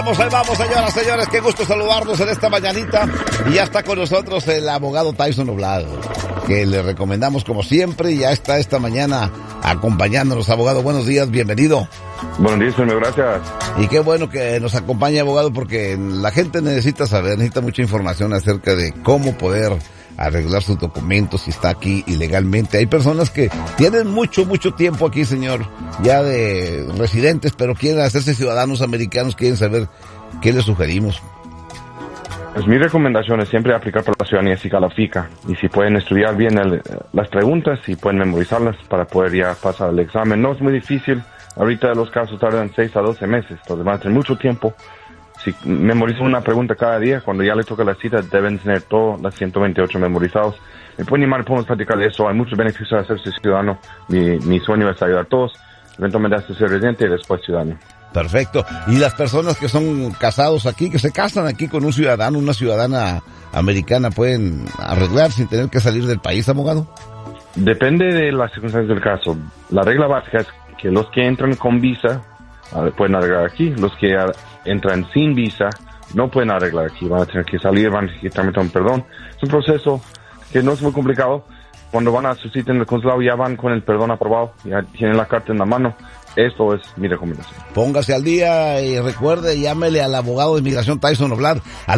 Ahí vamos, señoras, señores, qué gusto saludarnos en esta mañanita. Y ya está con nosotros el abogado Tyson Oblado, que le recomendamos como siempre, y ya está esta mañana acompañándonos. Abogado, buenos días, bienvenido. Buenos días, señor, gracias. Y qué bueno que nos acompañe, abogado, porque la gente necesita saber, necesita mucha información acerca de cómo poder arreglar sus documentos si está aquí ilegalmente. Hay personas que tienen mucho tiempo aquí, señor, ya de residentes, pero quieren hacerse ciudadanos americanos, quieren saber qué les sugerimos. Pues mi recomendación es siempre aplicar para la ciudadanía si califica. Y si pueden estudiar bien las preguntas y pueden memorizarlas para poder ya pasar el examen. No es muy difícil. Ahorita los casos tardan 6 a 12 meses, entonces van a tener mucho tiempo. Si memorizan una pregunta cada día, cuando ya les toca la cita, deben tener todas las 128 memorizados. Me pueden llamar, podemos platicar de eso. Hay muchos beneficios de hacerse ciudadano. Mi sueño es ayudar a todos. Eventualmente hacerse ser residente y después ciudadano. Perfecto. Y las personas que son casados aquí, que se casan aquí con un ciudadano, una ciudadana americana, ¿pueden arreglar sin tener que salir del país, abogado? Depende de las circunstancias del caso. La regla básica es que los que entran con visa pueden arreglar aquí. Los que entran sin visa no pueden arreglar aquí. Van a tener que salir, van a tener que tramitar un perdón. Es un proceso que no es muy complicado. Cuando van a su cita en el consulado ya van con el perdón aprobado, ya tienen la carta en la mano. Esto es mi recomendación. Póngase al día y recuerde, llámele al abogado de inmigración Tyson Oblad al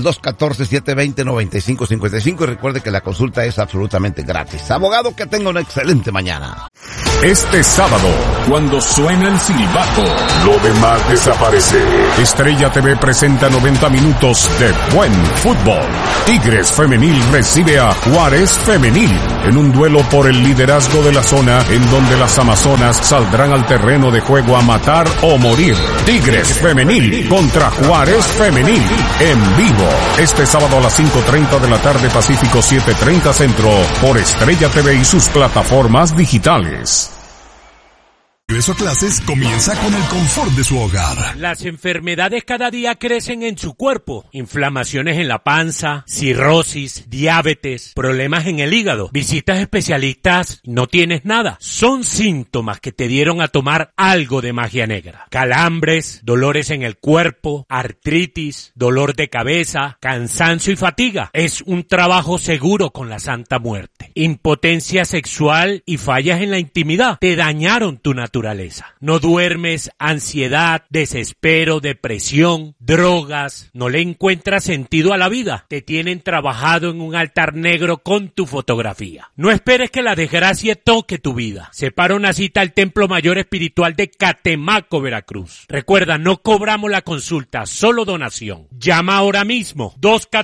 214-720-9555 y recuerde que la consulta es absolutamente gratis. Abogado, que tenga una excelente mañana. Este sábado, cuando suena el silbato, lo demás desaparece. Estrella TV presenta 90 minutos de buen fútbol. Tigres Femenil recibe a Juárez Femenil en un duelo por el liderazgo de la zona, en donde las amazonas saldrán al terreno de juego a matar o morir. Tigres Femenil contra Juárez Femenil en vivo. Este sábado a las 5:30 de la tarde Pacífico, 7:30 Centro, por Estrella TV y sus plataformas digitales. Regreso a clases comienza con el confort de su hogar. Las enfermedades cada día crecen en su cuerpo. Inflamaciones en la panza, cirrosis, diabetes, problemas en el hígado. Visitas especialistas, no tienes nada. Son síntomas que te dieron a tomar algo de magia negra. Calambres, dolores en el cuerpo, artritis, dolor de cabeza, cansancio y fatiga. Es un trabajo seguro con la Santa Muerte. Impotencia sexual y fallas en la intimidad te dañaron tu naturaleza. No duermes, ansiedad, desespero, depresión, drogas, no le encuentras sentido a la vida. Te tienen trabajado en un altar negro con tu fotografía. No esperes que la desgracia toque tu vida. Separa una cita al Templo Mayor Espiritual de Catemaco, Veracruz. Recuerda, no cobramos la consulta, solo donación. Llama ahora mismo,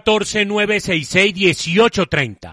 214-966-1830.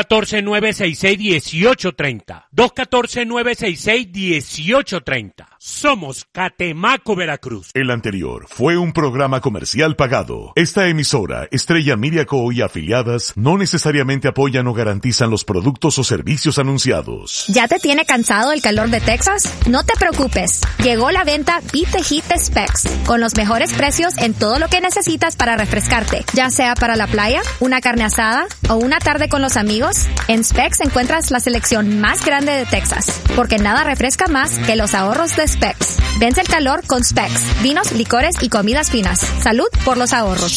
214-966-1830. 214-966-1830. Somos Catemaco, Veracruz. El anterior fue un programa comercial pagado. Esta emisora, Estrella Media Co. y afiliadas, no necesariamente apoyan o garantizan los productos o servicios anunciados. ¿Ya te tiene cansado el calor de Texas? No te preocupes. Llegó la venta Beat the Heat de Specs, con los mejores precios en todo lo que necesitas para refrescarte. Ya sea para la playa, una carne asada o una tarde con los amigos, en Specs encuentras la selección más grande de Texas, porque nada refresca más que los ahorros de Specs. Vence el calor con Specs, vinos, licores y comidas finas. Salud por los ahorros.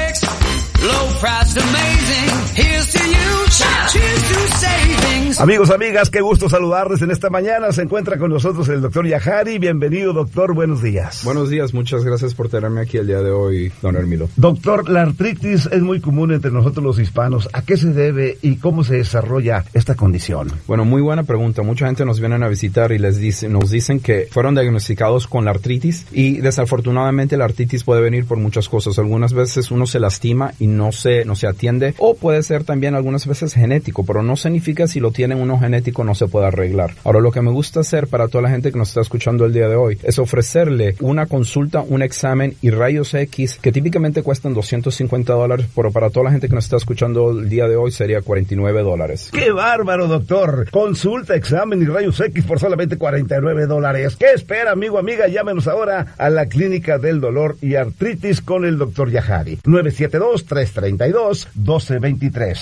Amigos, amigas, qué gusto saludarles en esta mañana. Se encuentra con nosotros el doctor Yahari. Bienvenido, doctor. Buenos días. Buenos días. Muchas gracias por tenerme aquí el día de hoy, don Hermilo. Doctor, la artritis es muy común entre nosotros los hispanos. ¿A qué se debe y cómo se desarrolla esta condición? Bueno, muy buena pregunta. Mucha gente nos viene a visitar y nos dicen que fueron diagnosticados con la artritis, y desafortunadamente la artritis puede venir por muchas cosas. Algunas veces uno se lastima y no se atiende, o puede ser también algunas veces genético, pero no significa si lo tienen uno genético no se puede arreglar. Ahora, lo que me gusta hacer para toda la gente que nos está escuchando el día de hoy es ofrecerle una consulta, un examen y rayos X que típicamente cuestan $250, pero para toda la gente que nos está escuchando el día de hoy sería $49. ¡Qué bárbaro, doctor! Consulta, examen y rayos X por solamente $49. ¿Qué espera, amigo, amiga? Llámenos ahora a la Clínica del Dolor y Artritis con el doctor Yahari. 972-3 972-332-1223.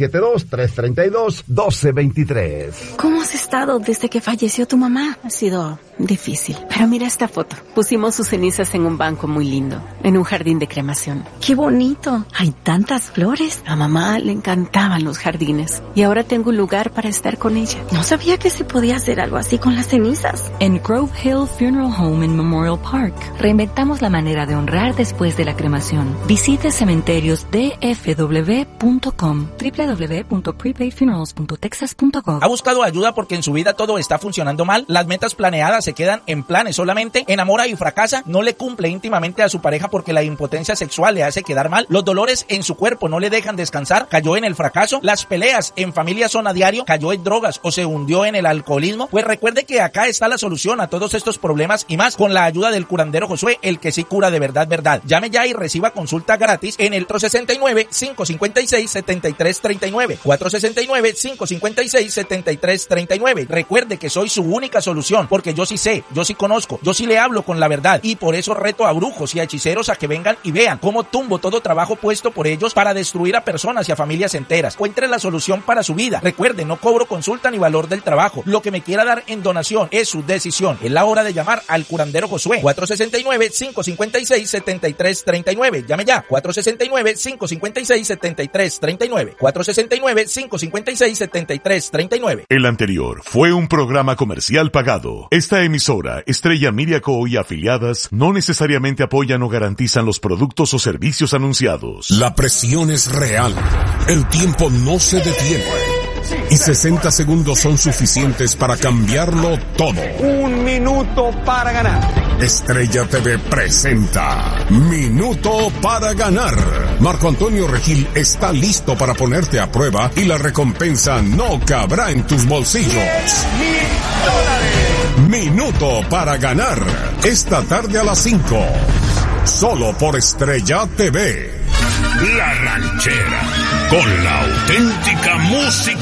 972-332-1223. ¿Cómo has estado desde que falleció tu mamá? Ha sido difícil. Pero mira esta foto. Pusimos sus cenizas en un banco muy lindo, en un jardín de cremación. ¡Qué bonito! Hay tantas flores. A mamá le encantaban los jardines. Y ahora tengo un lugar para estar con ella. No sabía que se podía hacer algo así con las cenizas. En Grove Hill Funeral Home en Memorial Park, reinventamos la manera de honrar después de la cremación. Visite cementeriosdfw.com, www.prepaidfunerals.texas.gov. ¿Ha buscado ayuda porque en su vida todo está funcionando mal? Las metas planeadas se quedan en planes solamente. ¿Enamora y fracasa? ¿No le cumple íntimamente a su pareja porque la impotencia sexual le hace quedar mal? ¿Los dolores en su cuerpo no le dejan descansar? ¿Cayó en el fracaso? ¿Las peleas en familia son a diario? ¿Cayó en drogas o se hundió en el alcoholismo? Pues recuerde que acá está la solución a todos estos problemas y más, con la ayuda del curandero Josué, el que sí cura de verdad, verdad. Llame ya y reciba consulta gratis en el 469-556-7339. 469-556-7339. Recuerde que soy su única solución, porque yo sí sé, yo sí conozco, yo sí le hablo con la verdad, y por eso reto a brujos y a hechiceros a que vengan y vean cómo tumbo todo trabajo puesto por ellos para destruir a personas y a familias enteras. Encuentre la solución para su vida. Recuerde, no cobro consulta ni valor del trabajo. Lo que me quiera dar en donación es su decisión. Es la hora de llamar al curandero Josué. 469-556-7339. Llame ya. 469-556-7339. 469-556-7339. El anterior fue un programa comercial pagado. Esta emisora, Estrella Media Co. y afiliadas, no necesariamente apoyan o garantizan los productos o servicios anunciados. La presión es real. El tiempo no se detiene. Y 60 segundos son suficientes para cambiarlo todo. 1 minuto para ganar. Estrella TV presenta Minuto para Ganar. Marco Antonio Regil está listo para ponerte a prueba y la recompensa no cabrá en tus bolsillos. $10,000. Minuto para Ganar. Esta tarde a las 5. Solo por Estrella TV. La Ranchera, con la auténtica música